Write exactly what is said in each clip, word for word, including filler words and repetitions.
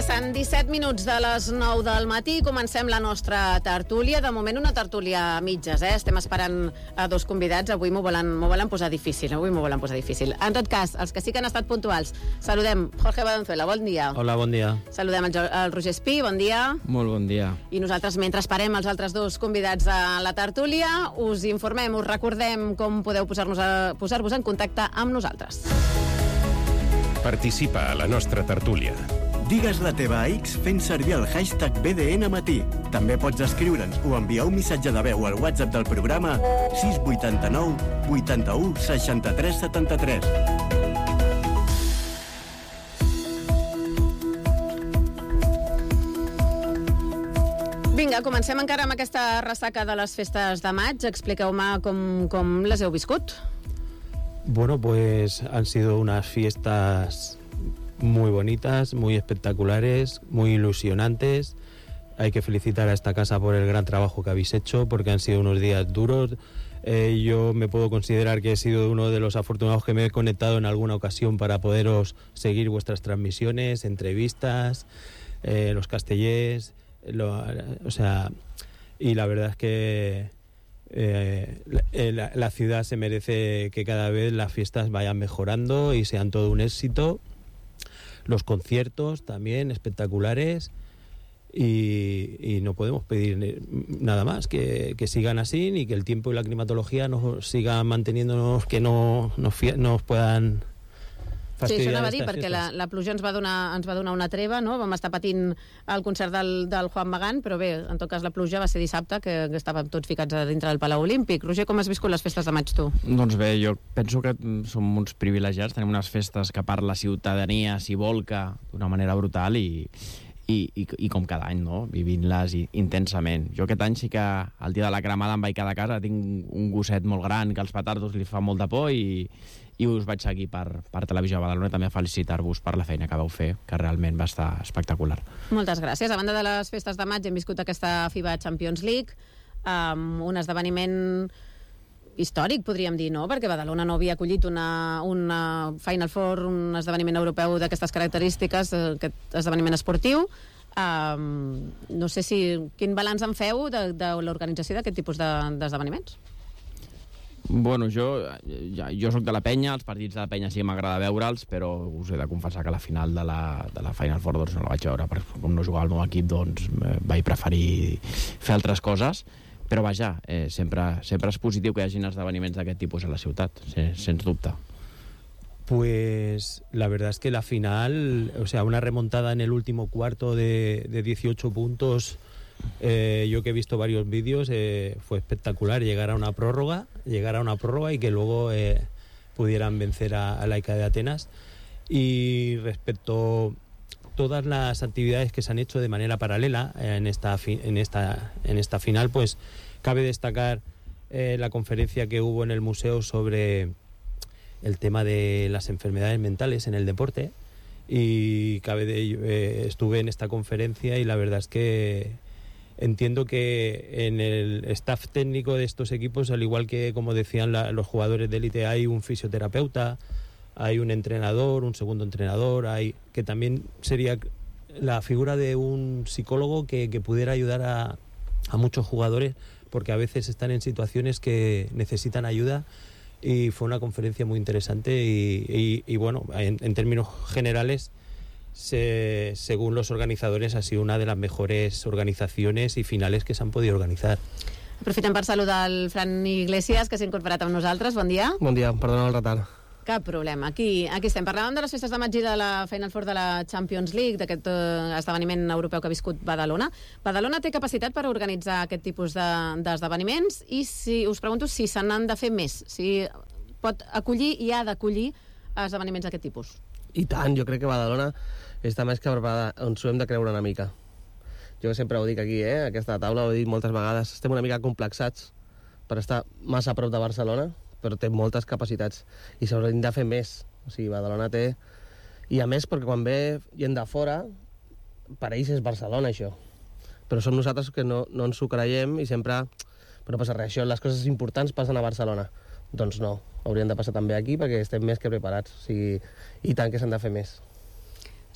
Passen disset minuts de les nou del matí i comencem la nostra tertúlia. De moment una tertúlia a mitges, eh? Estem esperant a dos convidats. Avui m'ho volen, m'ho volen posar difícil. Avui m'ho volen posar difícil. En tot cas, els que sí que han estat puntuals, saludem Jorge Valenzuela, bon dia. Hola, bon dia. Saludem el, el Roger Espí, bon dia. Molt bon dia. I nosaltres, mentre esperem els altres dos convidats a la tertúlia, us informem, us recordem com podeu posar-nos a, posar-vos en contacte amb nosaltres. Participa a la nostra tertúlia. Digues la teva a X fent servir el hashtag B D N matí. També pots escriure'ns o enviar un missatge de veu al WhatsApp del programa sis vuit nou vuit u seixanta-tres setanta-tres. Vinga, comencem encara amb aquesta ressaca de les festes de maig. Expliqueu-me com, com les heu viscut. Bueno, pues han sido unas fiestas muy bonitas, muy espectaculares, muy ilusionantes. Hay que felicitar a esta casa por el gran trabajo que habéis hecho, porque han sido unos días duros. Eh, yo me puedo considerar que he sido uno de los afortunados que me he conectado en alguna ocasión para poderos seguir vuestras transmisiones, entrevistas, eh, los castellers, lo, o sea, y la verdad es que eh, la, la ciudad se merece que cada vez las fiestas vayan mejorando y sean todo un éxito. Los conciertos también espectaculares y, y no podemos pedir nada más que, que sigan así y que el tiempo y la climatología nos sigan manteniéndonos, que no nos, nos puedan Sí, això anava a dir, perquè la, la pluja ens va, donar, ens va donar una treva, no? Vam estar patint el concert del, del Juan Magán, però bé, en tot cas la pluja va ser dissabte, que, que estàvem tots ficats a dintre del Palau Olímpic. Roger, com has viscut les festes de maig tu? Doncs bé, jo penso que som uns privilegiats, tenim unes festes que per la ciutadania s'hi volca d'una manera brutal i, i, i, i com cada any, no? Vivint-les intensament. Jo aquest any sí que el dia de la cremada em vaig quedar a casa, tinc un gosset molt gran que als petardos li fa molta por i i us vaig seguir per, per Televisió de Badalona també a felicitar-vos per la feina que vau fer, que realment va estar espectacular. Moltes gràcies. A banda de les festes de maig hem viscut aquesta FIBA Champions League, um, un esdeveniment històric, podríem dir, no? Perquè Badalona no havia acollit una, una Final Four, un esdeveniment europeu d'aquestes característiques, aquest esdeveniment esportiu. Um, no sé si... Quin balanç en feu de, de l'organització d'aquest tipus de, d'esdeveniments? Bueno, jo, ja, jo soc de la penya, els partits de la penya sí m'agrada veure'ls, però us he de confessar que la final de la, de la Final Four doncs, no la vaig veure, perquè com no jugava al meu equip doncs vaig preferir fer altres coses, però vaja, eh, sempre, sempre és positiu que hi hagin esdeveniments d'aquest tipus a la ciutat, sens, sens dubte. Pues la verdad es que la final, o sea, una remontada en el último cuarto de, de dieciocho puntos. Eh, yo que he visto varios vídeos, eh, fue espectacular llegar a una prórroga, llegar a una prórroga y que luego eh, pudieran vencer a, a Laica de Atenas. Y respecto a todas las actividades que se han hecho de manera paralela en esta fi, en esta en esta final, pues cabe destacar eh, la conferencia que hubo en el museo sobre el tema de las enfermedades mentales en el deporte. Y cabe de ello, eh, estuve en esta conferencia y la verdad es que entiendo que en el staff técnico de estos equipos, al igual que como decían la, los jugadores de élite, hay un fisioterapeuta, hay un entrenador, un segundo entrenador, hay que también sería la figura de un psicólogo que, que pudiera ayudar a, a muchos jugadores, porque a veces están en situaciones que necesitan ayuda. Y fue una conferencia muy interesante y, y, y bueno, en, en términos generales, Se, según los organizadores, ha sido una de las mejores organizaciones y finales que se han podido organizar. Aprofitem per saludar el Fran Iglesias, que s'ha incorporat amb nosaltres. Bon dia. Bon dia, perdona el retard. Cap problema. Aquí, aquí estem. Parlàvem de les festes de maig i de la Final Four de la Champions League, d'aquest uh, esdeveniment europeu que ha viscut Badalona. Badalona té capacitat per organitzar aquest tipus de, d'esdeveniments i si, us pregunto si se n'han de fer més, si pot acollir i ha d'acollir esdeveniments d'aquest tipus. I tant, jo crec que Badalona està més que preparada, ens ho hem de creure una mica. Jo sempre ho dic aquí, eh? Aquesta taula, ho he dit moltes vegades, estem una mica complexats per estar massa a prop de Barcelona, però té moltes capacitats i s'haurien de fer més. O sigui, Badalona té... I a més, perquè quan ve gent de fora, per ells és Barcelona, això. Però som nosaltres que no, no ens ho creiem i sempre... Però no passa res, això, les coses importants passen a Barcelona. Doncs no, haurien de passar també aquí perquè estem més que preparats. O sigui, i tant que s'han de fer més.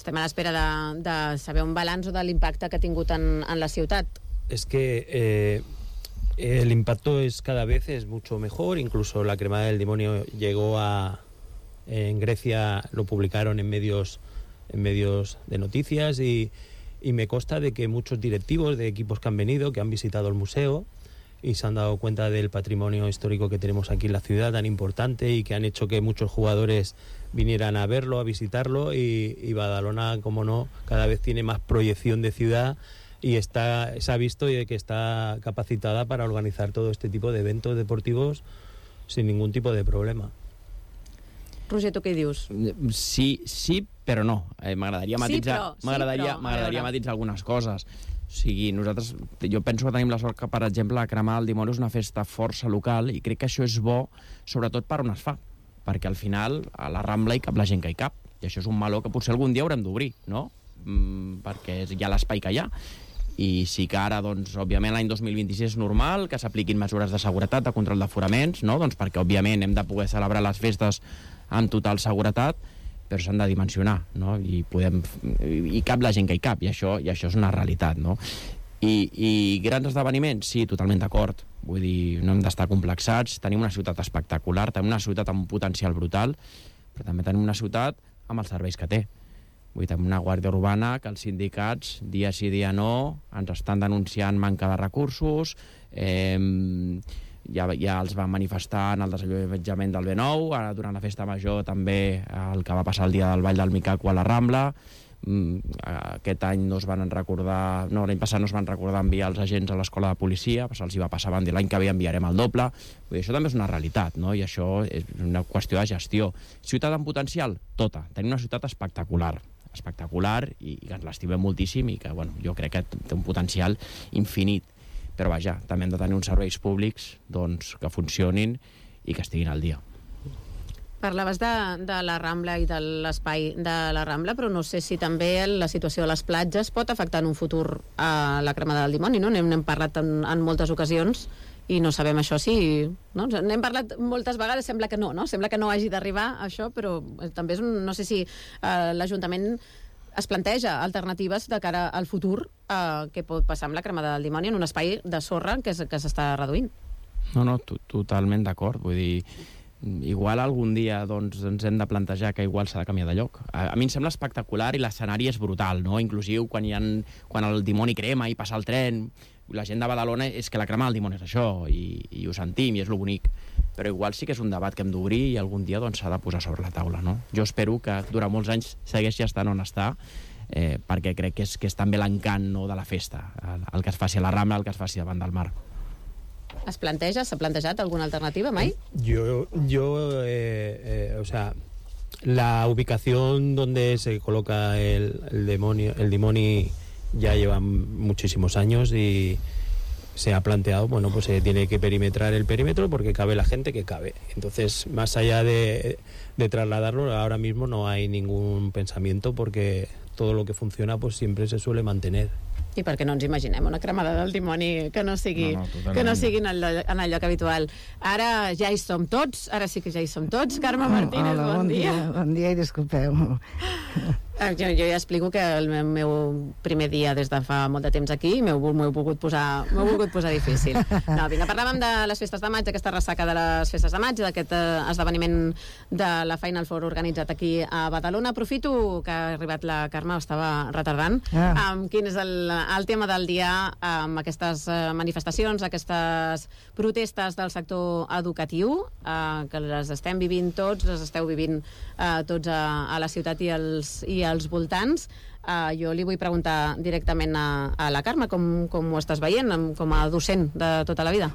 Estem a l'espera de, de saber un balanç o de l'impacte que ha tingut en, en la ciutat. Es que eh, el impacto es cada vez es mucho mejor, incluso la cremada del demonio llegó a... En Grecia lo publicaron en medios, en medios de noticias y, y me consta de que muchos directivos de equipos que han venido, que han visitado el museo y se han dado cuenta del patrimonio histórico que tenemos aquí en la ciudad tan importante y que han hecho que muchos jugadores vinieran a verlo, a visitarlo y, y Badalona, como no, cada vez tiene más proyección de ciudad y está, se ha visto que está capacitada para organizar todo este tipo de eventos deportivos sin ningún tipo de problema. Roger, tu què hi dius? Sí, sí, però no. Eh, m'agradaria matitzar, sí, però, sí, m'agradaria, però, m'agradaria matitzar algunes coses. O sigui, nosaltres, jo penso que tenim la sort que, per exemple, la cremada del dimoni és una festa força local i crec que això és bo, sobretot per on es fa, perquè al final a la Rambla hi cap la gent que hi cap, i això és un meló que potser algun dia haurem d'obrir, no? Mm, perquè hi ha l'espai que hi ha. I sí que ara, doncs, òbviament, l'any dos mil vint-i-sis és normal que s'apliquin mesures de seguretat, de control d'aforaments, no? Doncs perquè, òbviament, hem de poder celebrar les festes amb total seguretat, però s'han de dimensionar, no? I podem... I cap la gent que hi cap, i això, i això és una realitat, no? I, i grans esdeveniments, sí, totalment d'acord. Vull dir, no hem d'estar complexats, tenim una ciutat espectacular, tenim una ciutat amb un potencial brutal, però també tenim una ciutat amb els serveis que té. Vull dir, tenim una guàrdia urbana que els sindicats, dia sí, dia no, ens estan denunciant manca de recursos, eh, ja, ja els van manifestar en el desallotjament del B nou, ara durant la festa major també el que va passar el dia del Ball del Micaco a la Rambla. Aquest any no es van recordar, no, l'any passat no es van recordar enviar els agents a l'escola de policia, se'ls hi va passar, van dir l'any que ve enviarem el doble. Vull dir, això també és una realitat, no? I això és una qüestió de gestió. Ciutat amb potencial? Tota. Tenim una ciutat espectacular, espectacular i, i que ens l'estimem moltíssim i que, bueno, jo crec que té un potencial infinit. Però vaja, també hem de tenir uns serveis públics, doncs, que funcionin i que estiguin al dia. Parlaves de, de la Rambla i de l'espai de la Rambla, però no sé si també la situació de les platges pot afectar en un futur a la cremada del dimoni, no? N'hem parlat en, en moltes ocasions i no sabem això si... No? N'hem parlat moltes vegades, sembla que no, no? Sembla que no hagi d'arribar això, però també és un... No sé si eh, l'Ajuntament es planteja alternatives de cara al futur eh, que pot passar amb la cremada del dimoni en un espai de sorra que, que s'està reduint. No, no, totalment d'acord. Vull dir, igual algun dia doncs, ens hem de plantejar que igual s'ha de canviar de lloc. A, a mi em sembla espectacular i l'escenari és brutal, no? Inclusiu quan, hi ha, quan el dimoni crema i passa el tren, la gent de Badalona és que la cremada del dimoni és això i, i ho sentim i és lo bonic. Però igual sí que és un debat que hem d'obrir i algun dia doncs, s'ha de posar sobre la taula, no? Jo espero que durant molts anys segueixi estant on està, eh, perquè crec que és, que és també l'encant, no, de la festa, el, el que es faci a la Rambla, el que es faci davant del mar. ¿Es planteja, s'ha plantejat alguna alternativa, Mai? Yo, yo eh, eh, o sea, la ubicación donde se coloca el, el demonio, el dimoni ya lleva muchísimos años y se ha planteado, bueno, pues se tiene que perimetrar el perímetro porque cabe la gente que cabe. Entonces, más allá de, de trasladarlo, ahora mismo no hay ningún pensamiento porque todo lo que funciona pues siempre se suele mantener. I perquè no ens imaginem una cremada del dimoni que no sigui, no, no, que no sigui en, el, en el lloc habitual. Ara ja hi som tots, ara sí que ja hi som tots. Carme Martínez, Hola, bon, bon dia. dia. Bon dia i disculpeu. Jo, jo ja explico que el meu, meu primer dia des de fa molt de temps aquí m'heu volgut posar, m'heu volgut posar difícil. No, vinga, parlàvem de les festes de maig, aquesta ressaca de les festes de maig, d'aquest eh, esdeveniment de la Final Four organitzat aquí a Badalona. Aprofito que ha arribat la Carme, estava retardant. Ah. Um, quin és el, el tema del dia amb aquestes uh, manifestacions, aquestes protestes del sector educatiu, uh, que les estem vivint tots, les esteu vivint uh, tots a, a la ciutat i els, i als voltants. Uh, jo li vull preguntar directament a, a la Carme com, com ho estàs veient com a docent de tota la vida.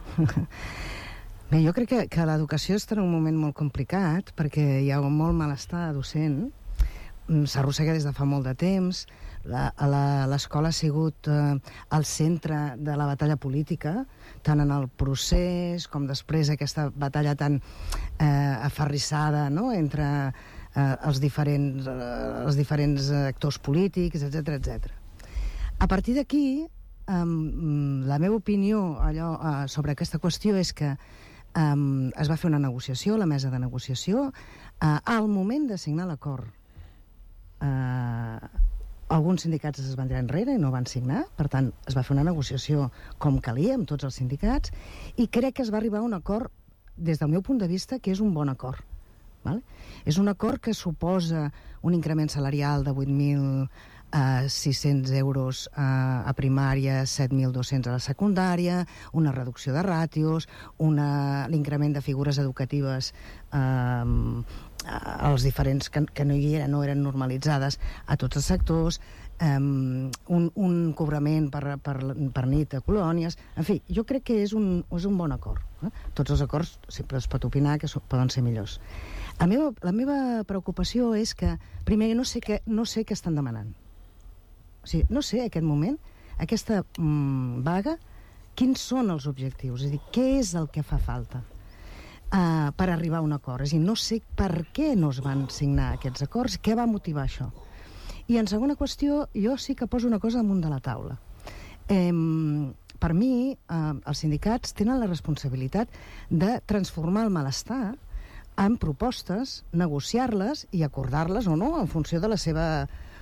Bé, jo crec que, que l'educació està en un moment molt complicat perquè hi ha molt malestar docent, s'arrossega des de fa molt de temps, l'escola ha sigut eh, el centre de la batalla política, tant en el procés com després aquesta batalla tan eh, aferrissada, no?, entre eh, els, diferents, eh, els diferents actors polítics, etcètera, etcètera. A partir d'aquí, eh, la meva opinió allò, eh, sobre aquesta qüestió és que eh, es va fer una negociació, la mesa de negociació, eh, al moment de signar l'acord eh, alguns sindicats es van tirar enrere i no van signar, per tant, es va fer una negociació com calia amb tots els sindicats i crec que es va arribar a un acord, des del meu punt de vista, que és un bon acord. Vale? És un acord que suposa un increment salarial de vuit mil sis-cents euros a, a primària, set mil dos-cents a la secundària, una reducció de ràtios, una, l'increment de figures educatives eh, als diferents que, que no hi eren, no eren normalitzades a tots els sectors, um, un, un cobrament per, per, per nit a colònies. En fi, jo crec que és un, és un bon acord. Eh? Tots els acords sempre es pot opinar que so, poden ser millors. La meva, la meva preocupació és que, primer, no sé què, no sé què estan demanant. O sigui, no sé, en aquest moment, aquesta mm, vaga, quins són els objectius? És a dir, què és el que fa falta uh, per arribar a un acord? És a dir, no sé per què no es van signar aquests acords, què va motivar això. I en segona qüestió, jo sí que poso una cosa damunt de la taula. Eh, per mi, eh, els sindicats tenen la responsabilitat de transformar el malestar en propostes, negociar-les i acordar-les o no en funció de la seva...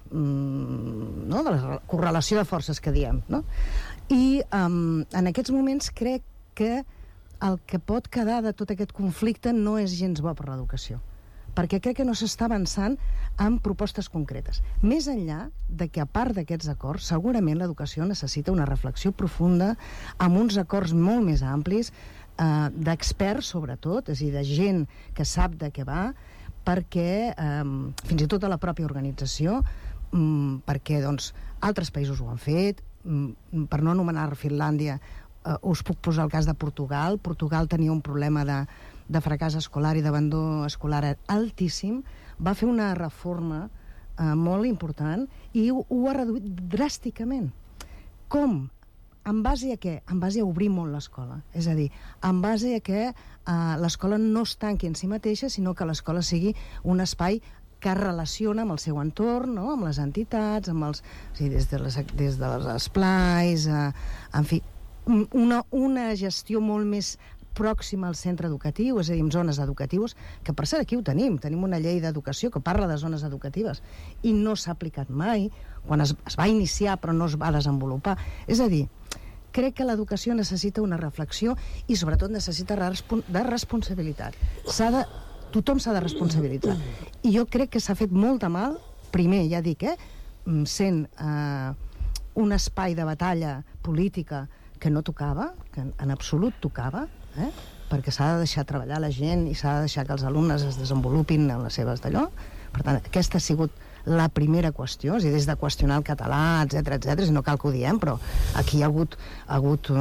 no, de la correlació de forces que diem, no? I um, en aquests moments crec que el que pot quedar de tot aquest conflicte no és gens bo per l'educació, perquè crec que no s'està avançant en propostes concretes. Més enllà de que, a part d'aquests acords, segurament l'educació necessita una reflexió profunda amb uns acords molt més amplis, eh, d'experts sobretot, és a dir, de gent que sap de què va, perquè eh, fins i tot a la pròpia organització, Mm, perquè doncs, altres països ho han fet, mm, per no anomenar Finlàndia, eh, us puc posar el cas de Portugal. Portugal tenia un problema de, de fracàs escolar i d'abandó escolar altíssim, va fer una reforma eh, molt important i ho, ho ha reduït dràsticament. Com? En base a què? En base a obrir molt l'escola. És a dir, en base a que eh, l'escola no es tanqui en si mateixa, sinó que l'escola sigui un espai que es relaciona amb el seu entorn, no? Amb les entitats, amb els, o sigui, des de les, des de les esplais, eh, en fi, una, una gestió molt més pròxima al centre educatiu, és a dir, amb zones educatives, que per cert aquí ho tenim, tenim una llei d'educació que parla de zones educatives i no s'ha aplicat mai, quan es, es va iniciar però no es va desenvolupar. És a dir, crec que l'educació necessita una reflexió i sobretot necessita de responsabilitat. S'ha de tothom s'ha de responsabilitzar. I jo crec que s'ha fet molt de mal, primer, ja dic, eh, sent eh, un espai de batalla política que no tocava, que en, en absolut tocava, eh, perquè s'ha de deixar treballar la gent i s'ha de deixar que els alumnes es desenvolupin en les seves d'allò. Per tant, aquesta ha sigut la primera qüestió, és a dir, des de qüestionar el català, etcètera, etcètera, si no cal que ho diem, però aquí hi ha hagut, ha hagut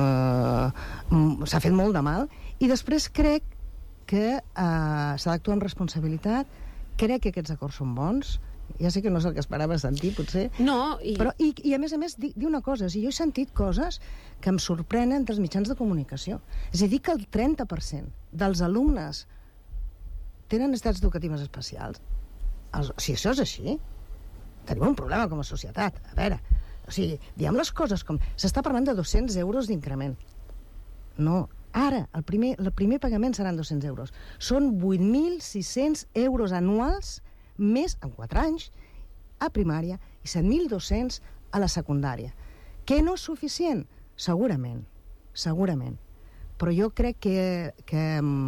eh, s'ha fet molt de mal. I després crec que uh, s'ha d'actuar amb responsabilitat. Crec que aquests acords són bons. Ja sé que no és el que esperava sentir, potser. No, i... Però, i, i a més a més, dir, dir una cosa, si jo he sentit coses que em sorprenen dels mitjans de comunicació. És a dir, que el trenta per cent dels alumnes tenen necessitats educatives especials. Els, si això és així, tenim un problema com a societat. A veure, o sigui, diem les coses com... S'està parlant de dos-cents euros d'increment. No, ara, el primer, el primer pagament seran dos-cents euros. Són vuit mil sis-cents euros anuals més en quatre anys a primària i set mil dos-cents a la secundària. Què no és suficient? Segurament, segurament. Però jo crec que, que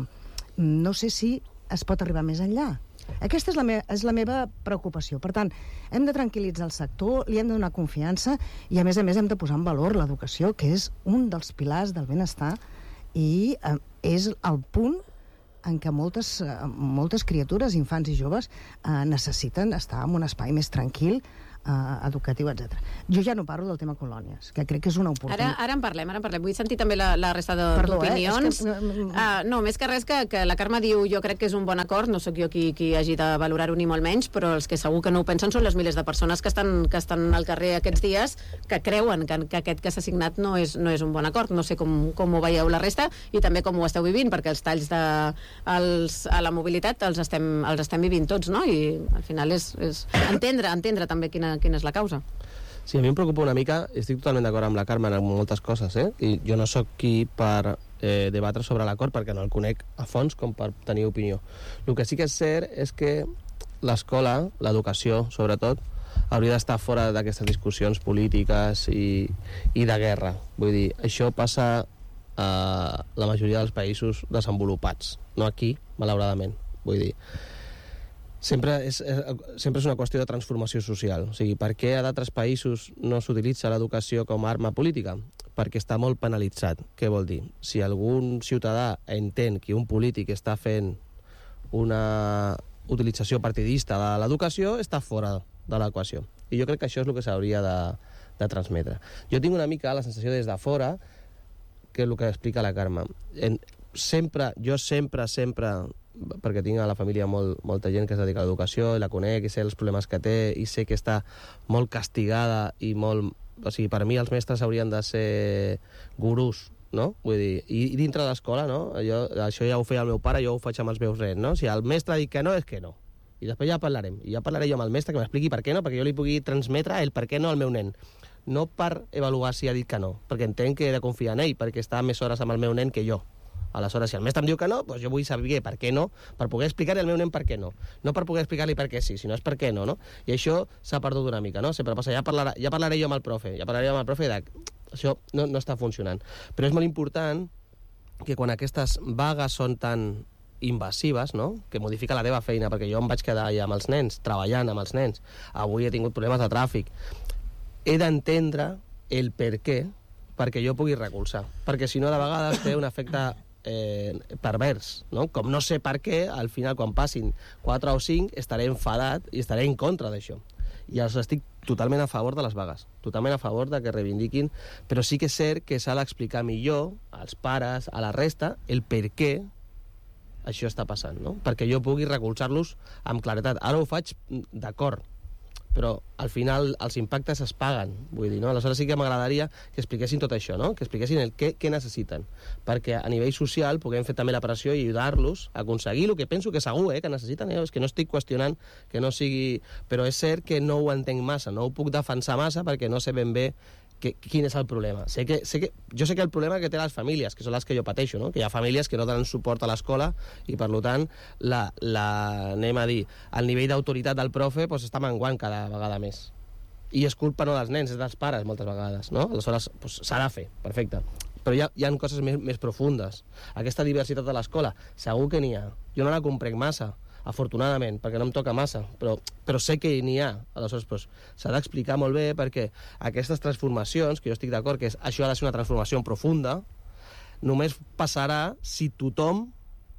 no sé si es pot arribar més enllà. Aquesta és la, me és la meva preocupació. Per tant, hem de tranquil·litzar el sector, li hem de donar confiança i, a més a més, hem de posar en valor l'educació, que és un dels pilars del benestar i eh, és el punt en què moltes, eh, moltes criatures, infants i joves eh, necessiten estar en un espai més tranquil, eh, educatiu, etcètera. Jo ja no parlo del tema colònies, que crec que és una oportunitat. Ara, ara en parlem, ara en parlem. Vull sentir també la, la resta d'opinions. Eh? Que... Uh, no, més que res que, que la Carme diu jo crec que és un bon acord, no sóc jo qui, qui hagi de valorar-ho ni molt menys, però els que segur que no ho pensen són les milers de persones que estan, que estan al carrer aquests dies, que creuen que, que aquest que s'ha signat no és, no és un bon acord. No sé com, com ho veieu la resta i també com ho esteu vivint, perquè els talls de, els, a la mobilitat els estem, els estem vivint tots, no? I al final és, és entendre, entendre també quina, quina és la causa. Sí, a mi em preocupa una mica, estic totalment d'acord amb la Carme en moltes coses, eh? I jo no sóc qui per eh, debatre sobre l'acord perquè no el conec a fons com per tenir opinió. El que sí que és cert és que l'escola, l'educació sobretot, hauria d'estar fora d'aquestes discussions polítiques i, i de guerra. Vull dir, això passa a la majoria dels països desenvolupats, no aquí, malauradament. Vull dir, sempre és, sempre és una qüestió de transformació social. O sigui, per què a d'altres països no s'utilitza l'educació com a arma política? Perquè està molt penalitzat. Què vol dir? Si algun ciutadà entén que un polític està fent una utilització partidista de l'educació, està fora de l'equació. I jo crec que això és el que s'hauria de, de transmetre. Jo tinc una mica la sensació des de fora, que és el que explica la Carme. En, sempre, jo sempre, sempre, perquè tinc a la família molt, molta gent que es dedica a l'educació, i la conec, i sé els problemes que té, i sé que està molt castigada i molt... O sigui, per mi els mestres haurien de ser gurús, no? Vull dir, i, i dintre de l'escola, no? Jo, això ja ho feia el meu pare, jo ho faig amb els meus nens, no? Si el mestre ha dit que no, és que no. I després ja parlarem. I ja parlaré jo amb el mestre que m'expliqui per què no, perquè jo li pugui transmetre el per què no al meu nen. No per avaluar si ha dit que no, perquè entenc que he de confiar en ell, perquè està més hores amb el meu nen que jo. Aleshores, si el mestre em diu que no, doncs jo vull saber per què no, per poder explicar-li al meu nen per què no. No per poder explicar-li per què sí, sinó és per què no, no? I això s'ha perdut una mica, no? Sempre passa, ja parlarà, ja parlaré jo amb el profe, ja parlaré jo amb el profe de... Això no, no està funcionant. Però és molt important que quan aquestes vagues són tan invasives, no? Que modifica la teva feina, perquè jo em vaig quedar allà amb els nens, treballant amb els nens, avui he tingut problemes de tràfic, he d'entendre el per què, perquè jo pugui recolzar, perquè si no de vegades té un efecte eh, pervers, no? Com no sé per què, al final quan passin quatre o cinc estaré enfadat i estaré en contra d'això. I els estic totalment a favor de les vagues, totalment a favor de que reivindiquin, però sí que és cert que s'ha d'explicar millor als pares, a la resta, el per què això està passant, no? Perquè jo pugui recolzar-los amb claretat. Ara ho faig d'acord, però al final els impactes es paguen, vull dir, no? Aleshores sí que m'agradaria que expliquessin tot això, no? Que expliquessin el què, què necessiten, perquè a nivell social puguem fer també la pressió i ajudar-los a aconseguir el que penso que segur, eh, que necessiten, eh? És que no estic qüestionant que no sigui... Però és cert que no ho entenc massa, no ho puc defensar massa perquè no sé ben bé que, quin és el problema. Sé que, sé que, jo sé que el problema que té les famílies, que són les que jo pateixo, no? Que hi ha famílies que no donen suport a l'escola i, per tant, la, la, anem a dir, el nivell d'autoritat del profe pues, està menguant cada vegada més. I és culpa no dels nens, és dels pares, moltes vegades, no? Aleshores, pues, s'ha de fer, perfecte. Però hi ha, hi ha coses més, més profundes. Aquesta diversitat de l'escola, segur que n'hi ha. Jo no la comprenc massa, afortunadament, perquè no em toca massa, però, però sé que n'hi ha. Aleshores, pues, s'ha d'explicar molt bé perquè aquestes transformacions, que jo estic d'acord que és, això ha de ser una transformació profunda, només passarà si tothom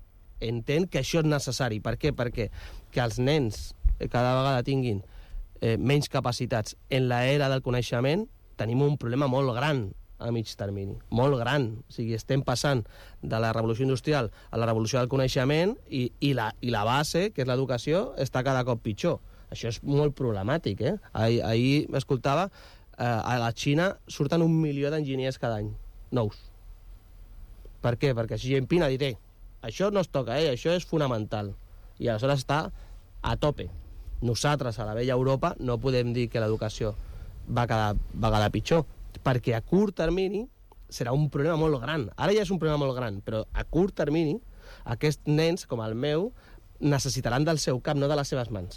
entén que això és necessari. Per què? Perquè que els nens cada vegada tinguin eh, menys capacitats en l'era del coneixement, tenim un problema molt gran a mig termini, molt gran. O sigui, estem passant de la revolució industrial a la revolució del coneixement i, i, la, i la base, que és l'educació, està cada cop pitjor. Això és molt problemàtic, eh? Ahir, ahir m'escoltava, eh, a la Xina surten un milió d'enginyers cada any, nous. Per què? Perquè Xi Jinping ha dit, eh, això no es toca, eh, això és fonamental. I aleshores està a tope. Nosaltres, a la vella Europa, no podem dir que l'educació va cada vegada pitjor, perquè a curt termini serà un problema molt gran. Ara ja és un problema molt gran, però a curt termini aquests nens, com el meu, necessitaran del seu cap, no de les seves mans.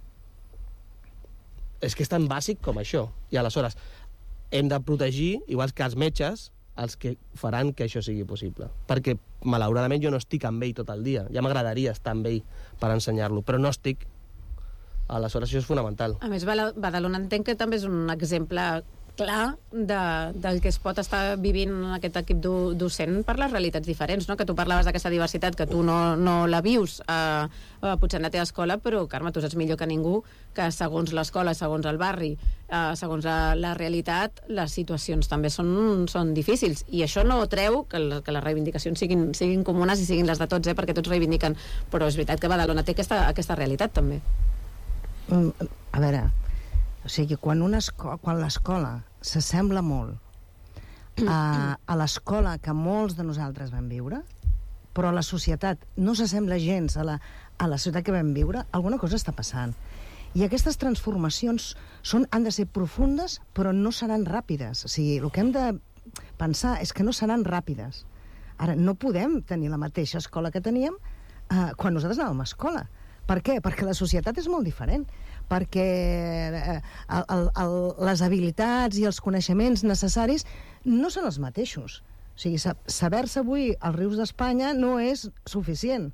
És que és tan bàsic com això. I aleshores hem de protegir, igual que els metges, els que faran que això sigui possible. Perquè, malauradament, jo no estic amb ell tot el dia. Ja m'agradaria estar amb ell per ensenyar-lo, però no estic. Aleshores, això és fonamental. A més, Badalona entenc que també és un exemple clar de, del que es pot estar vivint aquest equip do, docent per les realitats diferents, no? Que tu parlaves d'aquesta diversitat, que tu no, no la vius eh, eh, potser en la teva escola, però, Carme, tu saps millor que ningú que segons l'escola, segons el barri, eh, segons la, la realitat, les situacions també són, són difícils. I això no treu que, la, que les reivindicacions siguin, siguin comunes i siguin les de tots, eh, perquè tots reivindiquen. Però és veritat que Badalona té aquesta, aquesta realitat, també. Mm, a veure... O sigui, quan, una esco- quan l'escola s'assembla molt a, a l'escola que molts de nosaltres vam viure, però la societat no s'assembla gens a la, a la societat que vam viure, alguna cosa està passant. I aquestes transformacions són, han de ser profundes, però no seran ràpides. O sigui, el que hem de pensar és que no seran ràpides. Ara, no podem tenir la mateixa escola que teníem eh, quan nosaltres anàvem a escola. Per què? Perquè la societat és molt diferent. perquè eh, el, el, el, les habilitats i els coneixements necessaris no són els mateixos. O sigui, saber-se avui els rius d'Espanya no és suficient.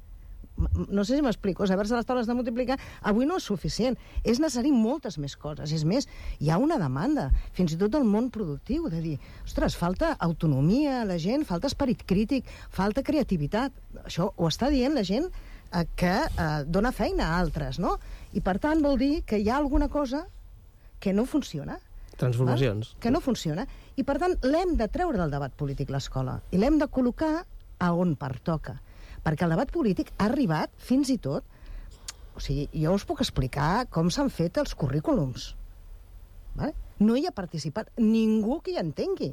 No sé si m'explico, saber-se les taules de multiplicar avui no és suficient, és necessari moltes més coses. És més, hi ha una demanda, fins i tot del món productiu, de dir, ostres, falta autonomia a la gent, falta esperit crític, falta creativitat. Això ho està dient la gent eh, que eh, dona feina a altres, no? I per tant vol dir que hi ha alguna cosa que no funciona. Transformacions. Que no funciona. I per tant l'hem de treure del debat polític l'escola i l'hem de col·locar a on pertoca. Perquè el debat polític ha arribat fins i tot... O sigui, jo us puc explicar com s'han fet els currículums. Vale? No hi ha participat ningú que hi entengui.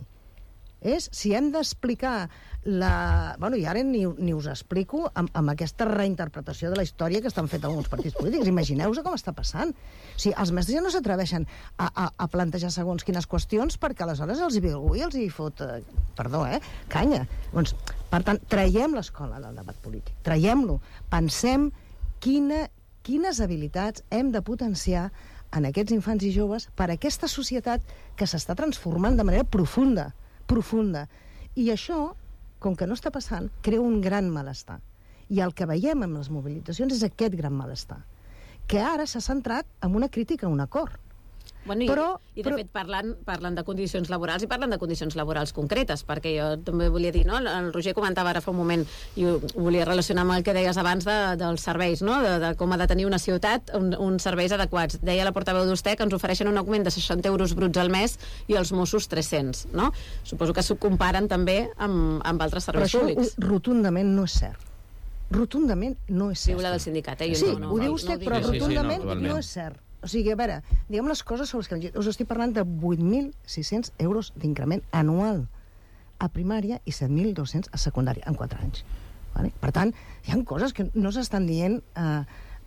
És, si hem d'explicar la... Bueno, i ara ni, ni us explico amb, amb aquesta reinterpretació de la història que estan fet alguns partits polítics. Imagineu-vos com està passant. O sigui, els mestres ja no s'atreveixen a, a, a plantejar segons quines qüestions perquè aleshores els hi ve algú i els hi fot, eh, perdó, eh, canya. Doncs, per tant, traiem l'escola del debat polític. Traiem-lo. Pensem quina, quines habilitats hem de potenciar en aquests infants i joves per a aquesta societat que s'està transformant de manera profunda. profunda. I això, com que no està passant, crea un gran malestar. I el que veiem amb les mobilitzacions és aquest gran malestar, que ara s'ha centrat en una crítica a un acord. Bueno, i, però, i de però... fet parlen, parlen de condicions laborals i parlen de condicions laborals concretes, perquè jo també volia dir, no? El Roger comentava ara fa un moment i ho, ho volia relacionar amb el que deies abans de, dels serveis, no? de, de com ha de tenir una ciutat un, uns serveis adequats. Deia la portaveu d'Usté que ens ofereixen un augment de seixanta euros bruts al mes i els Mossos tres-cents, no? Suposo que s'ho comparen també amb, amb altres serveis però públics. Això rotundament no és cert. Rotundament no és cert. Diu la del sindicat, eh? Jo sí, no, no, ho no, diu vostè, no però sí, sí, rotundament no, no és cert. O sigui, a veure, diguem les coses sobre les que us estic parlant de vuit mil sis-cents euros d'increment anual a primària i set mil dos-cents a secundària en quatre anys. Vale? Per tant, hi ha coses que no s'estan dient eh,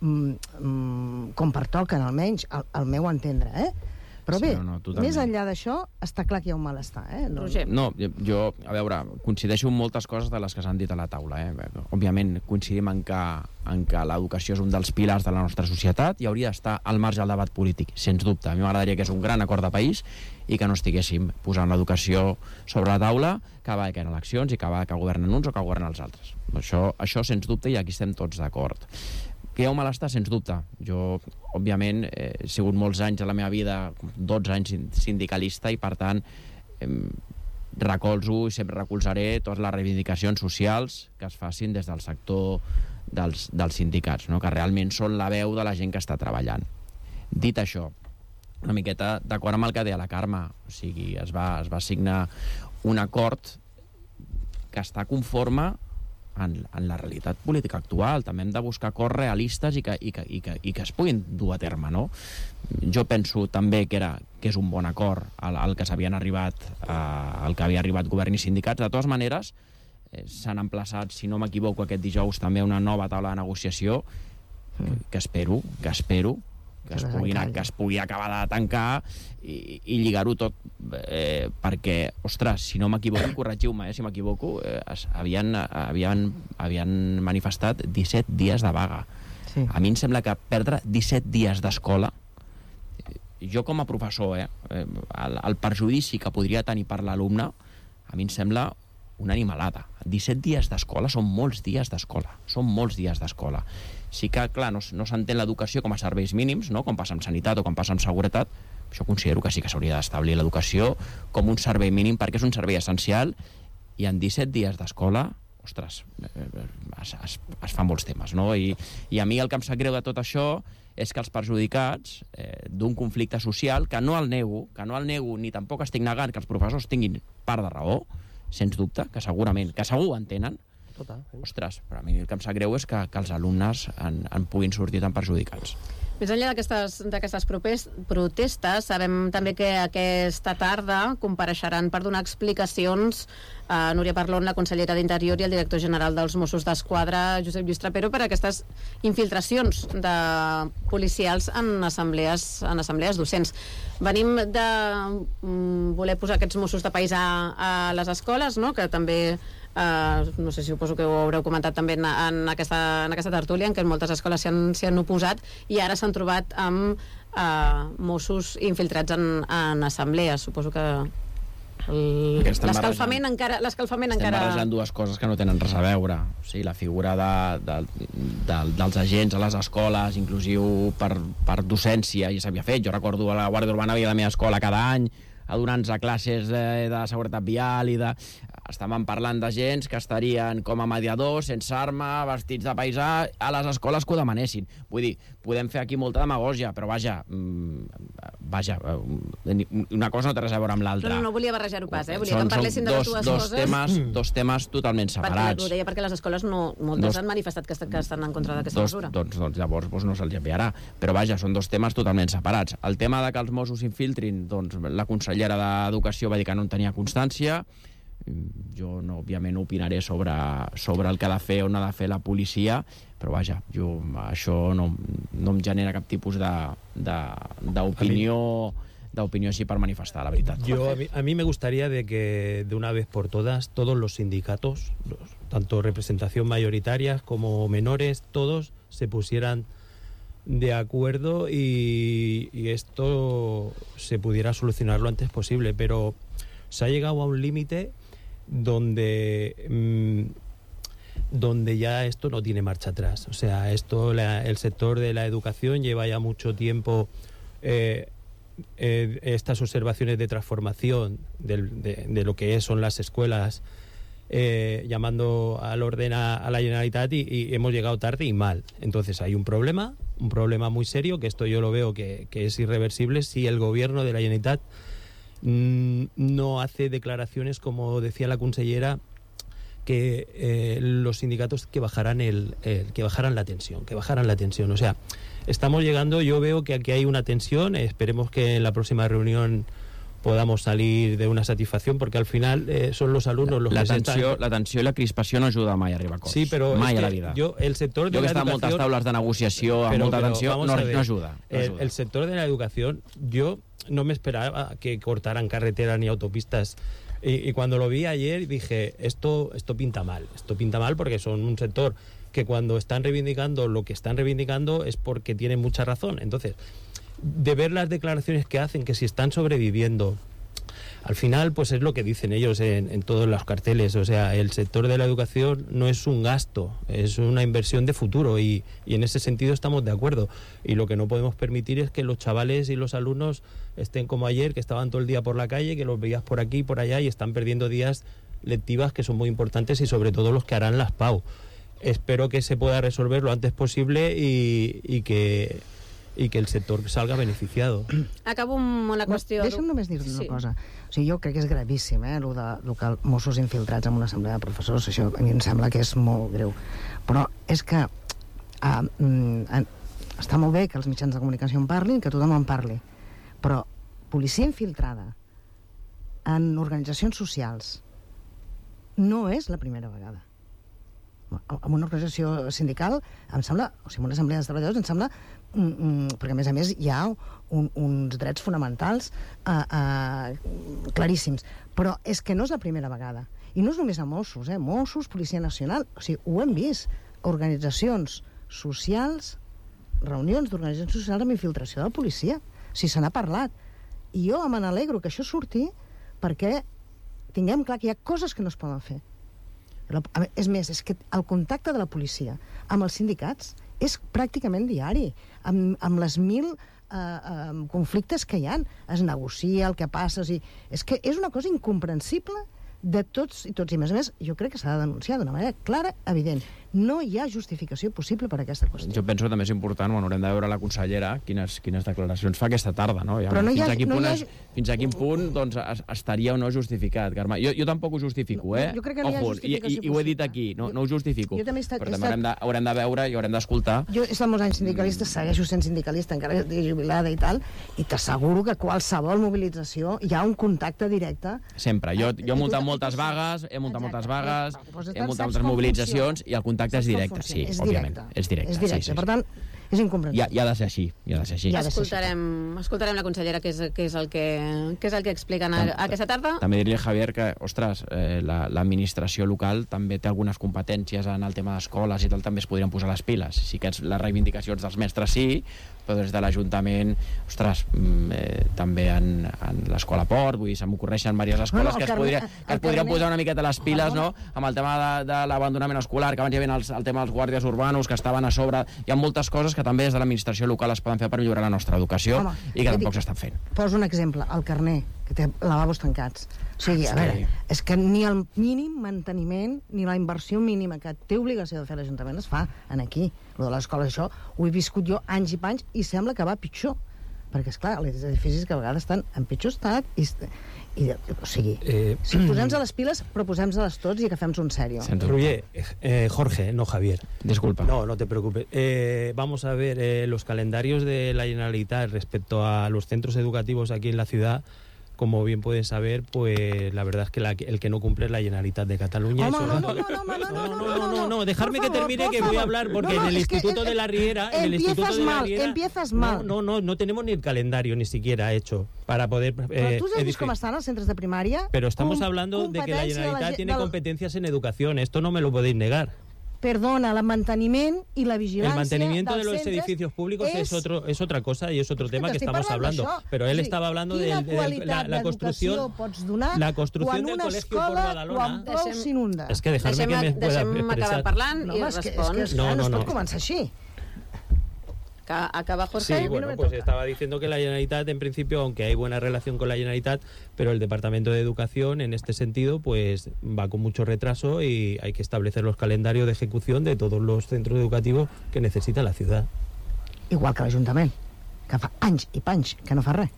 mm, com pertoquen, almenys, al, al meu entendre, eh? Però bé, sí, no, no, més enllà d'això, està clar que hi ha un malestar, eh? No, Roger. No, jo, a veure, coincideixo amb moltes coses de les que s'han dit a la taula. Eh? Òbviament, coincidim en que, en que l'educació és un dels pilars de la nostra societat i hauria d'estar al marge del debat polític, sens dubte. A mi m'agradaria que és un gran acord de país i que no estiguéssim posant l'educació sobre la taula cada vegada que hi ha eleccions i cada vegada que governen uns o que governen els altres. Això, això sens dubte, i aquí estem tots d'acord. Que hi ha un malestar, sens dubte. Jo, òbviament, eh, he sigut molts anys de la meva vida, dotze anys sindicalista, i per tant eh, recolzo i sempre recolzaré totes les reivindicacions socials que es facin des del sector dels, dels sindicats, no? Que realment són la veu de la gent que està treballant. Dit això, una miqueta d'acord amb el que deia la Carme, o sigui, es va, es va signar un acord que està conforme En, en la realitat política actual. També hem de buscar acords realistes i que, i que, i que, i que es puguin dur a terme, no? Jo penso també que, era, que és un bon acord al, al que s'havien arribat eh, al que havia arribat govern i sindicats. De totes maneres, eh, s'han emplaçat, si no m'equivoco, aquest dijous també una nova taula de negociació que, que espero, que espero que es, pugui, que es pugui acabar de tancar i, i lligar-ho tot eh, perquè, ostres, si no m'equivoco, corregiu-me, eh, si m'equivoco, eh, havien, havien, havien manifestat disset dies de vaga. Sí. A mi em sembla que perdre disset dies d'escola, jo com a professor, eh, el, el perjudici que podria tenir per l'alumne, a mi em sembla una animalada. disset dies d'escola són molts dies d'escola. Són molts dies d'escola. Sí que, clar, no, no s'entén l'educació com a serveis mínims, no? Com passa amb sanitat o com passa amb seguretat. Això considero que sí que s'hauria d'establir l'educació com un servei mínim perquè és un servei essencial i en disset dies d'escola, ostres, es, es, es fan molts temes, no? I, I a mi el que em sap greu de tot això és que els perjudicats eh, d'un conflicte social, que no el nego, que no el nego ni tampoc estic negant que els professors tinguin part de raó, sens dubte, que segurament, que segur en tenen, Total, sí. Ostres, però a mi el que em sap greu és que, que els alumnes en, en puguin sortir tan perjudicats. Més enllà d'aquestes protestes, sabem també que aquesta tarda compareixeran per donar explicacions a Núria Parlon, la consellera d'Interior, i el director general dels Mossos d'Esquadra, Josep Lluís Trapero, per aquestes infiltracions de policials en assemblees, en assemblees docents. Venim de voler posar aquests Mossos de paisà a les escoles, no? Que també Uh, no sé si suposo que ho haureu comentat també en, en, aquesta, en aquesta tertúlia en què moltes escoles s'hi han, s'hi han oposat i ara s'han trobat amb uh, Mossos infiltrats en, en assemblees. Suposo que el- Estem l'escalfament barrejant- encara... L'escalfament Estem encara... barrejant dues coses que no tenen res a veure. O sigui, la figura de, de, de, dels agents a les escoles, inclusiu per, per docència, ja s'havia fet. Jo recordo a la Guàrdia Urbana havia la meva escola cada any, adonant-nos a classes de, de seguretat vial i de... Estàvem parlant d'agents que estarien com a mediadors, sense arma, vestits de paisà, a les escoles que ho demanessin. Vull dir, podem fer aquí molta demagògia, però vaja, mmm, vaja, una cosa no té res a veure amb l'altra. No, no, no volia barrejar-ho pas, eh? Volia Són- que em parlessin de són les dos, dues dos coses. Temes, dos temes totalment Perquè, separats. ho deia perquè les escoles no, moltes Dos- han manifestat que, est que estan en contra d'aquesta Dos, mesura. doncs, doncs llavors doncs no se'ls enviarà. Però vaja, són dos temes totalment separats. El tema de que els Mossos s'infiltrin, doncs la consellera d'Educació va dir que no en tenia constància. Jo, no, òbviament, opinaré sobre, sobre el que ha de fer o no ha de fer la policia, però vaja, jo, això no, no em genera cap tipus d'opinió d'opinió així per manifestar, la veritat. Yo, a mí, a mí me gustaría de que de una vez por todas todos los sindicatos, los, tanto representación mayoritarias como menores, todos se pusieran de acuerdo y, y esto se pudiera solucionar lo antes posible, pero se ha llegado a un límite donde mmm, donde ya esto no tiene marcha atrás. O sea, esto la, el sector de la educación lleva ya mucho tiempo eh, eh, estas observaciones de transformación del, de, de lo que son las escuelas, eh, llamando al orden a, a la Generalitat y, y hemos llegado tarde y mal. Entonces hay un problema, un problema muy serio, que esto yo lo veo que, que es irreversible si el gobierno de la Generalitat mmm, no hace declaraciones, como decía la consellera, que eh, los sindicatos que bajaran el, el que bajaran la tensión, que bajaran la tensión. O sea, estamos llegando, yo veo que aquí hay una tensión, eh, esperemos que en la próxima reunión podamos salir de una satisfacción, porque al final eh, son los alumnos los la que se tensió, están... la tensió i la crispació no ajuda mai a arribar a acords. Sí, però mai es a la que vida. yo, el sector de Jo que he la estat en moltes educación... taules de negociació amb Pero- molta pero tensió, vamos no, a ver, no ajuda. No el, ajuda. el sector de la educación, yo no me esperaba que cortaran carreteras ni autopistas. Y, y cuando lo vi ayer dije, esto, esto pinta mal, esto pinta mal porque son un sector que cuando están reivindicando lo que están reivindicando es porque tienen mucha razón. Entonces, de ver las declaraciones que hacen, que si están sobreviviendo, al final pues es lo que dicen ellos en, en todos los carteles. O sea, el sector de la educación no es un gasto, es una inversión de futuro y, y en ese sentido estamos de acuerdo. Y lo que no podemos permitir es que los chavales y los alumnos estén como ayer, que estaban todo el día por la calle, que los veías por aquí y por allá y están perdiendo días lectivas que son muy importantes y sobre todo los que harán las P A U. Espero que se pueda resolver lo antes posible y, y que i que el sector salga beneficiado. Acabo amb una qüestió... Deixa'm només dir-te Sí. una cosa. O sigui, jo crec que és gravíssim, eh, el de lo que Mossos infiltrats en una assemblea de professors, això a mi em sembla que és molt greu. Però és que ah, mm, està molt bé que els mitjans de comunicació en parlin, que tothom en parli, però policia infiltrada en organitzacions socials no és la primera vegada. En una organització sindical, em sembla, o sigui, en una assemblea de treballadors, em sembla, mm, mm, perquè a més a més hi ha un, uns drets fonamentals uh, uh, claríssims. Però és que no és la primera vegada. I no és només a Mossos, eh? Mossos, Policia Nacional, o sigui, ho hem vist. Organitzacions socials, reunions d'organitzacions socials amb infiltració de la policia. O sigui, se n'ha parlat. I jo me n'alegro que això surti perquè tinguem clar que hi ha coses que no es poden fer. La, és més, és que el contacte de la policia amb els sindicats és pràcticament diari, amb, amb les mil eh, eh, conflictes que hi ha. Es negocia el que passa, i és que és una cosa incomprensible de tots i tots. I a més a més, jo crec que s'ha de denunciar d'una manera clara, evident. No hi ha justificació possible per a aquesta qüestió. Jo penso que també és important, bueno, haurem de veure la consellera quines, quines declaracions fa aquesta tarda, no? Ja, Però no hi ha- fins, a quin no punt hi ha- es, fins a quin punt doncs, es, estaria o no justificat, Carme. Jo, jo tampoc ho justifico, No, eh? jo crec que no hi ha Ojo, i, justificació i, i ho he dit possible. aquí, no, Jo- no ho justifico. jo també he estat- però he també estat- haurem de, haurem de veure i haurem d'escoltar. Jo he estat molts anys sindicalista, segueixo sent sindicalista, encara que estigui jubilada i tal, i t'asseguro que qualsevol mobilització hi ha un contacte directe. Sempre. Jo, jo he I muntat tu- moltes vagues, he muntat Exacte. moltes vagues, Eh, doncs he muntat saps moltes com mobilitzacions funciona. i el contacte Saps és com directe, funciona? sí, és òbviament. Directe. És directe, és directe. sí, sí. Per tant, és incomprensible. I, I ha de ser així, i ha de ser així. I ha de ser així. Escoltarem, escoltarem la consellera, que és, que és, el, que, que és el que expliquen a, a aquesta tarda. També dir-li a Javier que, ostres, eh, la- l'administració local també té algunes competències en el tema d'escoles i tal, també es podrien posar les piles. Sí que les reivindicacions dels mestres sí, però des de l'Ajuntament, ostres, eh, també en, en l'Escola Port, vull dir, se m'ocorreixen diverses escoles No, no, que es, carnet- podria, el que es podrien carnet- posar una miqueta les piles, no?, amb el tema de, de l'abandonament escolar, que abans hi havia el, el tema dels guàrdies urbanos, que estaven a sobre. Hi ha moltes coses que també des de l'administració local es poden fer per millorar la nostra educació. Home, I que ja tampoc dic- s'estan fent. Poso un exemple, el carner, que té lavabos tancats. O sigui, a És veure, que- és que ni el mínim manteniment ni la inversió mínima que té obligació de fer l'Ajuntament es fa en aquí. Lo de l'escola, això, ho he viscut jo anys i panys i sembla que va pitjor. Perquè, esclar, els edificis que a vegades estan en pitjor estat i, i o sigui, Eh, si posem-nos a les piles, però posem-nos tots i agafem-nos un sèrio. Sens dubte. Roger, eh, Jorge, no Javier. Disculpa. No, no te preocupes. Eh, vamos a ver eh, los calendarios de la Generalitat respecto a los centros educativos aquí en la ciudad. Como bien pueden saber, pues la verdad es que la, el que no cumple es la Generalitat de Cataluña. Home, Eso- no, no, no, no, no, no, no, no, no, no, no, dejarme por que favor, termine, por que voy a favor. hablar, porque No, no, en el es que, Instituto eh, de la Riera, en el empiezas Instituto de la mal, Riera, empiezas no, mal. no, no, no tenemos ni el calendario ni siquiera hecho para poder. Però eh, tu has vist edificar. com estan els centres de primària? Pero estamos Com- hablando de que la competència de Generalitat ge- tiene del- competencias en educación. Esto no me lo podéis negar. Perdona, el manteniment i la vigilància El mantenimiento de dels los centres edificios públicos es, otro, es otra cosa y es otro És que tema que t'estic estamos parlant hablando. d'això. Pero él O sigui, estaba hablando de, quina de- de la, qualitat la construcción, d'educació pots donar la construcción quan del una colegio por escola Badalona. quan plou Deixem- s'inunda? Es que dejarme Deixem, que me pueda deixem acabar expresar. parlant No, i home, és que, és que, respons. és que No, no, no, es pot no. començar així. Que acaba Jorge. Sí, a mí no bueno, me pues toca. estaba diciendo que la Generalitat, en principio, aunque hay buena relación con la Generalitat, pero el Departamento de Educación, en este sentido, pues va con mucho retraso y hay que establecer los calendarios de ejecución de todos los centros educativos que necesita la ciudad. Igual que l'Ajuntament, que fa anys i panys que no fa res.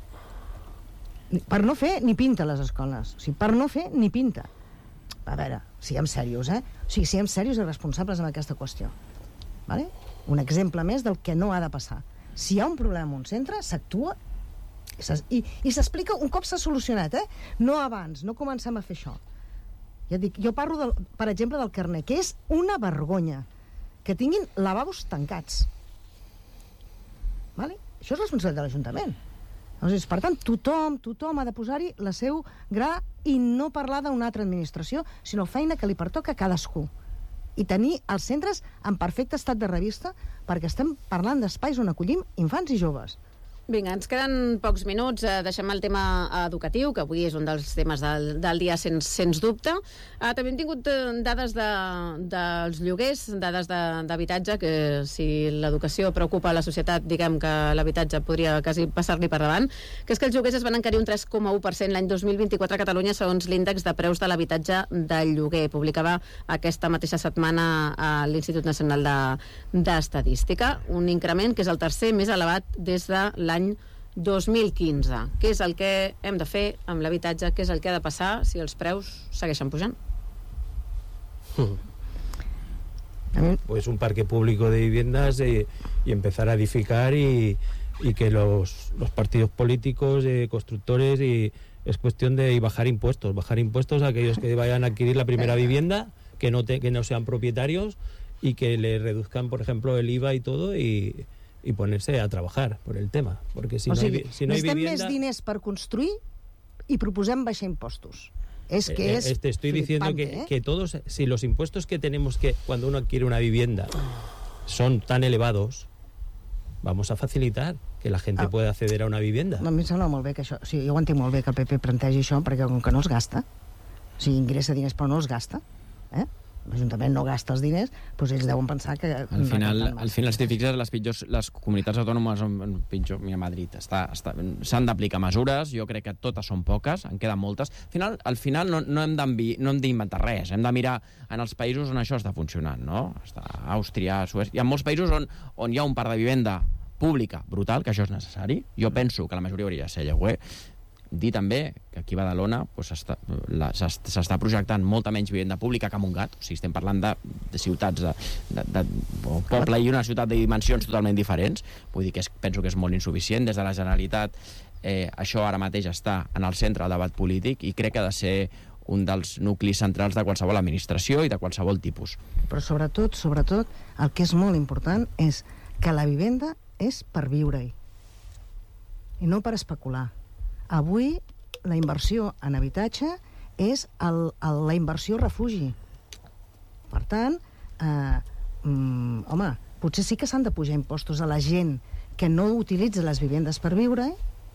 Ni- Per no fer, ni pinta les escoles. O sigui, per no fer, ni pinta. A veure, siguem serios, eh? O sigui, siguem serios i responsables amb aquesta qüestió. Vale? Un exemple més del que no ha de passar. Si hi ha un problema en un centre, s'actua i s'es- i, i s'explica un cop s'ha solucionat, eh? No abans, no comencem a fer això. Ja et dic, jo parlo, del, per exemple, del carnet, que és una vergonya que tinguin lavabos tancats. Vale? Això és responsabilitat de l'Ajuntament. O sigui, per tant, tothom, tothom ha de posar-hi la seu gra i no parlar d'una altra administració, sinó feina que li pertoca a cadascú. I tenir els centres en perfecte estat de revista, perquè estem parlant d'espais on acollim infants i joves. Vinga, ens queden pocs minuts. Eh, deixem el tema educatiu, que avui és un dels temes del, del dia, sens, sens dubte. Eh, també hem tingut eh, dades de, dels lloguers, dades de- d'habitatge, que si l'educació preocupa a la societat, diguem que l'habitatge podria quasi passar-li per davant, que és que els lloguers es van encarir un tres coma u per cent l'any dos mil vint-i-quatre a Catalunya, segons l'índex de preus de l'habitatge del lloguer. Publicava aquesta mateixa setmana a l'Institut Nacional de- d'Estadística, un increment que és el tercer més elevat des de l'any dos mil quinze. Què és el que hem de fer amb l'habitatge? Què és el que ha de passar si els preus segueixen pujant? Pues un parque público de viviendas eh, y empezar a edificar y, y que los, los partidos políticos, eh, constructores, y es cuestión de y bajar impuestos, bajar impuestos a aquellos que vayan a adquirir la primera vivienda, que no, te, que no sean propietarios y que le reduzcan, por ejemplo, el I V A y todo y, y ponerse a trabajar por el tema. Porque si O no sigui, hay, vi- si no hay necessitem vivienda... més diners per construir i proposem baixar impostos. És que Eh, és eh, te estoy diciendo que, flipante, eh? que todos, si los impuestos que tenemos que cuando uno adquiere una vivienda son tan elevados, vamos a facilitar que la gente Ah. pueda acceder a una vivienda. A mi em sembla molt bé que això... O sigui, jo ho entenc molt bé que el P P plantegi això, perquè com que no es gasta, o sigui, ingressa diners però no els gasta, eh? L'Ajuntament no gasta els diners, doncs ells deuen pensar que... Al final, al final si t'hi fixes, les pitjors, les comunitats autònomes on, on pitjor, mira, Madrid, està, està, s'han d'aplicar mesures, jo crec que totes són poques, en queden moltes. Al final, al final no, no hem no hem d'inventar res, hem de mirar en els països on això està funcionant, no? Està Àustria, Suècia... Hi ha molts països on, on hi ha un parc de vivenda pública brutal, que això és necessari. Jo penso que la majoria hauria de ser lloguer. Dir també que aquí a Badalona pues, s'està projectant molta menys vivenda pública que a Montgat. O sigui, estem parlant de, de ciutats, de, de, de un poble i una ciutat de dimensions totalment diferents. Vull dir que és, penso que és molt insuficient. Des de la Generalitat eh, això ara mateix està en el centre del debat polític i crec que ha de ser un dels nuclis centrals de qualsevol administració i de qualsevol tipus. Però sobretot, sobretot, el que és molt important és que la vivenda és per viure-hi i no per especular. Avui la inversió en habitatge és el, el, la inversió refugi. Per tant, eh, mm, home, potser sí que s'han de pujar impostos a la gent que no utilitza les vivendes per viure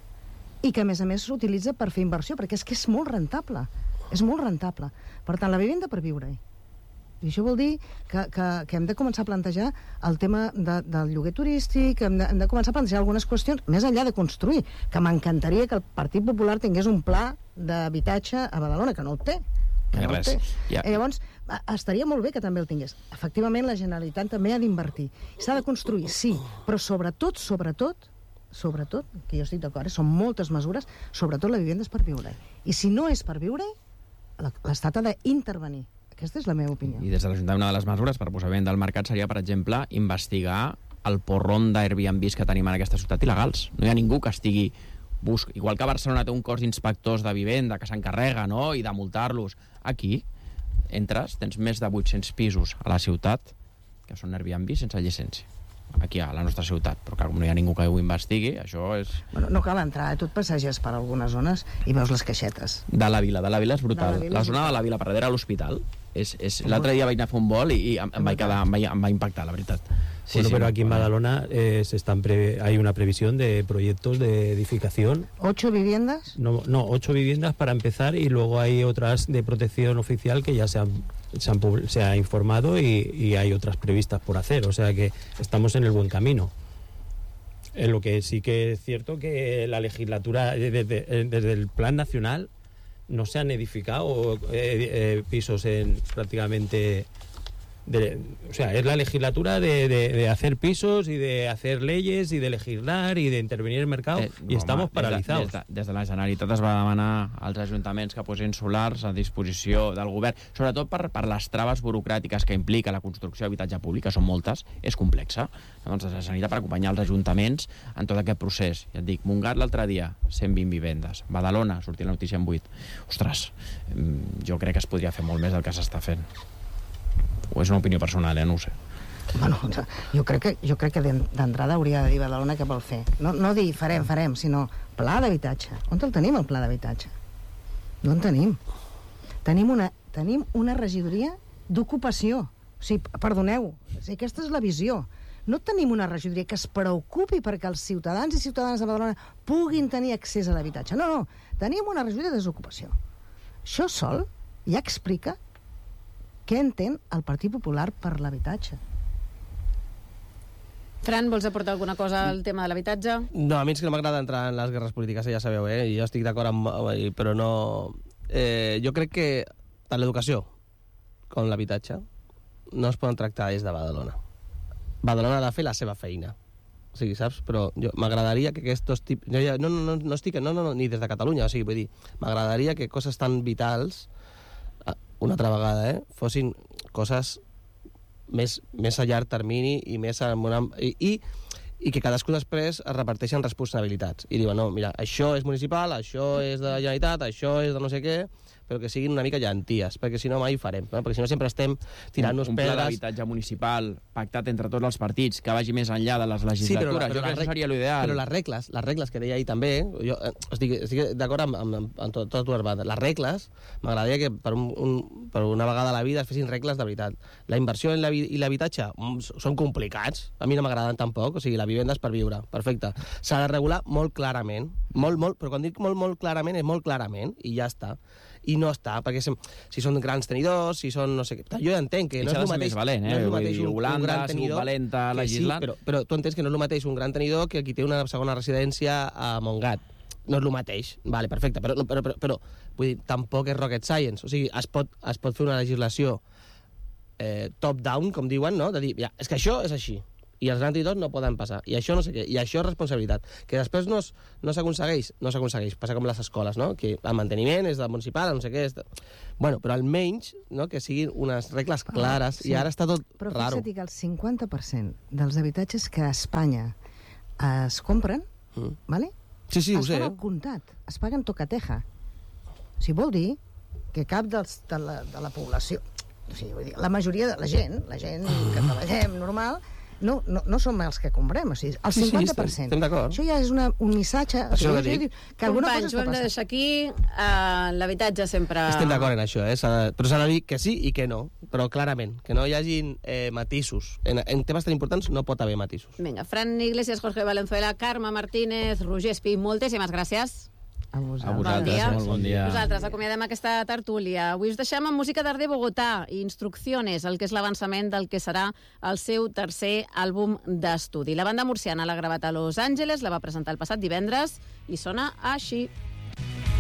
i que, a més a més, s'utilitza per fer inversió, perquè és que és molt rentable. És molt rentable. Per tant, la vivenda per viure-hi. I això vol dir que, que, que hem de començar a plantejar el tema de, del lloguer turístic, hem de, hem de començar a plantejar algunes qüestions, més enllà de construir, que m'encantaria que el Partit Popular tingués un pla d'habitatge a Badalona, que no el té. Que no el té. Ja. I llavors, estaria molt bé que també el tingués. Efectivament, la Generalitat també ha d'invertir. S'ha de construir, sí, però sobretot, sobretot, sobretot, que jo estic d'acord, són moltes mesures, sobretot la vivenda és per viure. I si no és per viure, l'Estat ha d'intervenir. Aquesta és la meva opinió. I des de l'Ajuntament, una de les mesures per posament del mercat seria, per exemple, investigar el porron d'Airbnbs que tenim en aquesta ciutat il·legals. No hi ha ningú que estigui... Busc... Igual que Barcelona té un cos d'inspectors de vivenda que s'encarrega, no?, i de multar-los. Aquí, entres, tens més de vuit-cents pisos a la ciutat que són Airbnb sense llicència. Aquí a la nostra ciutat, però clar, com no hi ha ningú que ho investigui, això és... Bueno, no cal entrar, eh? Tu et passeges per algunes zones i veus les caixetes. De la vila, de la vila és brutal. La, vila la zona és... de la vila, per darrere a l'hospital, és, és... l'altre dia vaig anar a fer un vol i, i em, em, vaig quedar, em, vaig, em va impactar, la veritat. Sí, bueno, sí, pero aquí en Badalona eh, se están pre... hay una previsión de proyectos de edificación. ¿Ocho viviendas? No, no, ocho viviendas para empezar y luego hay otras de protección oficial que ya se han, se, han, se ha informado y, y hay otras previstas por hacer. O sea que estamos en el buen camino. En lo que sí que es cierto que la legislatura, desde, desde el plan nacional, no se han edificado eh, eh, pisos en prácticamente... De, o sea, es la legislatura de, de, de hacer pisos y de hacer leyes y de legislar y de intervenir en el mercado eh, y no, estamos home, paralizados. Des de, des, de, des de la Generalitat es va demanar als ajuntaments que posin solars a disposició del govern, sobretot per, per les traves burocràtiques que implica la construcció d'habitatge públic, que són moltes, és complexa. Doncs la Generalitat per acompanyar els ajuntaments en tot aquest procés. Ja et dic, Montgat l'altre dia, cent vint vivendes. Badalona, sortia la notícia en vuit. Ostres, jo crec que es podria fer molt més del que s'està fent. O és una opinió personal, eh? No ho sé. Bueno, jo crec que, jo crec que d'entrada hauria de dir Badalona què vol fer. No, no dir farem, farem, sinó pla d'habitatge. On el tenim, el pla d'habitatge? No en tenim. Tenim una, tenim una regidoria d'ocupació. O sigui, perdoneu, o sigui, aquesta és la visió. No tenim una regidoria que es preocupi perquè els ciutadans i ciutadanes de Badalona puguin tenir accés a l'habitatge. No, no, tenim una regidoria de desocupació. Això sol ja explica què entén el Partit Popular per l'habitatge. Fran, vols aportar alguna cosa al tema de l'habitatge? No, a mi és que no m'agrada entrar en les guerres polítiques, ja sabeu, eh? Jo estic d'acord amb... però no... Eh, jo crec que tant l'educació com l'habitatge no es poden tractar des de Badalona. Badalona ha de fer la seva feina. O sigui, saps? Però m'agradaria que aquests tipus... No, no, no, no estic... No, no, no, ni des de Catalunya, o sigui, vull dir, m'agradaria que coses tan vitals, una altra vegada, eh, fossin coses més, més a llarg termini i més a una, i, i, i que cadascú després es reparteixen responsabilitats i diuen, no, mira, això és municipal, això és de la Generalitat, això és de no sé què, però que siguin una mica llenties, perquè si no mai ho farem, no? Perquè si no sempre estem tirant-nos un, un pedres... Un pla d'habitatge municipal pactat entre tots els partits, que vagi més enllà de les legislatures, sí, però, però jo crec que seria l'ideal. Però les regles, les regles que deia ahir també, jo estic, estic d'acord amb, amb, amb tot, tot dues bandes, les regles, m'agradaria que per, un, un, per una vegada a la vida es fessin regles de veritat. La inversió en la, i l'habitatge són complicats, a mi no m'agraden tampoc, o sigui, la vivenda és per viure, perfecte. S'ha de regular molt clarament, molt, molt, però quan dic molt, molt clarament, és molt clarament, i ja està. I no està, perquè si, si són grans tenidors, si són no sé què... Jo entenc que no és el mateix, valent, eh? no és el mateix un, Holanda, un gran tenidor... valenta legislant... Sí, però, però tu entens que no és el mateix un gran tenidor que qui té una segona residència a Montgat. No és el mateix. Vale, perfecte, però, però, però, però vull dir, tampoc és rocket science. O sigui, es pot, es pot fer una legislació eh, top-down, com diuen, no? De dir, ja, és que això és així. I els grans tenidors no poden passar. I això no sé què. I això és responsabilitat. Que després no, no s'aconsegueix, no s'aconsegueix. Passa com les escoles, no? Que el manteniment és del municipal, no sé què... És de... Bueno, però almenys, no?, que siguin unes regles clares, ah, sí. I ara està tot però raro. Però fixa't que el cinquanta per cent dels habitatges que a Espanya es compren, mm. ¿vale? Sí, sí, ho es sé. fan al comptat, es paguen tocateja. O sigui, vol dir que cap dels, de, la, de la població, o sigui, vull dir, la majoria de la gent, la gent que treballem normal, no, no, no som els que comprem, o sigui, el Sí, sí, cinquanta per cent. estem- estem d'acord. Això ja és una, un missatge... o Això sigui, que dic. que alguna Companys, cosa ho està hem de passant. deixar aquí. Uh, L'habitatge sempre... Estem d'acord en això, eh? S'ha de, però s'ha de dir que sí i que no, però clarament, que no hi hagin eh, matisos. En, en temes tan importants no pot haver matisos. Vinga, Fran Iglesias, Jorge Valenzuela, Carme Martínez, Roger Espí, moltíssimes gràcies. A vosaltres. A vosaltres, dia. molt bon dia. Nosaltres acomiadem aquesta tertúlia. Avui us deixem amb música d'Art de Bogotà i Instrucciones, el que és l'avançament del que serà el seu tercer àlbum d'estudi. La banda murciana l'ha gravat a Los Angeles, la va presentar el passat divendres i sona així.